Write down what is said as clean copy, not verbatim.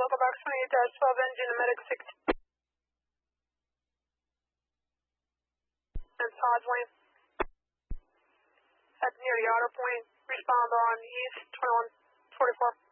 local box 28-12, engine, the medic 16. And Todd's Lane. At near the auto point, respond on east 2144.